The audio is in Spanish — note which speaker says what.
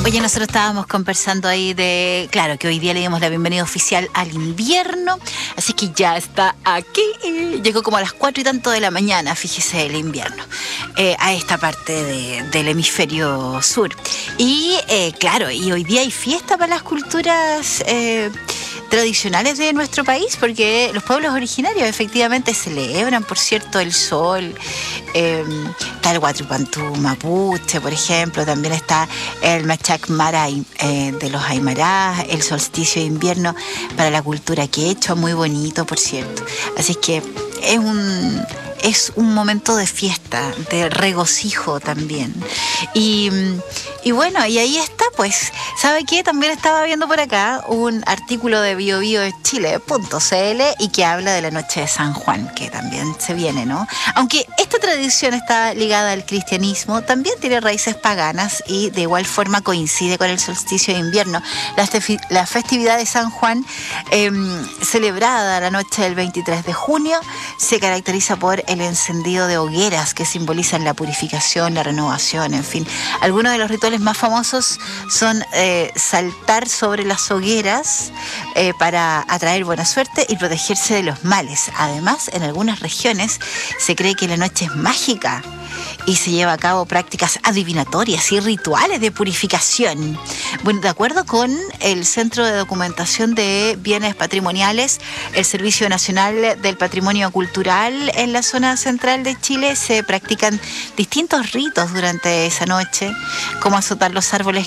Speaker 1: Oye, nosotros estábamos conversando ahí de, claro, que hoy día le dimos la bienvenida oficial al invierno, así que ya está aquí. Llegó como a las 4 y tanto de la mañana, fíjese, el invierno, a esta parte del hemisferio sur. Y claro, y hoy día hay fiesta para las culturas tradicionales de nuestro país, porque los pueblos originarios efectivamente celebran, por cierto, el sol. Está el Huatrupantú mapuche, por ejemplo, también está el Machac Mara de los Aymarás, el solsticio de invierno para la cultura quechua, muy bonito, por cierto. Así es que es un momento de fiesta, de regocijo también. Y bueno, y ahí está, pues, ¿sabe qué? También estaba viendo por acá un artículo de biobiochile.cl y que habla de la noche de San Juan, que también se viene, ¿no? Aunque esta tradición está ligada al cristianismo, también tiene raíces paganas y de igual forma coincide con el solsticio de invierno. La festividad de San Juan, celebrada la noche del 23 de junio, se caracteriza por el encendido de hogueras que simbolizan la purificación, la renovación, en fin. Algunos de los rituales más famosos son saltar sobre las hogueras para atraer buena suerte y protegerse de los males. Además, en algunas regiones se cree que la noche es mágica y se lleva a cabo prácticas adivinatorias y rituales de purificación. Bueno, de acuerdo con el Centro de Documentación de Bienes Patrimoniales, el Servicio Nacional del Patrimonio Cultural en la zona central de Chile, se practican distintos ritos durante esa noche, como azotar los árboles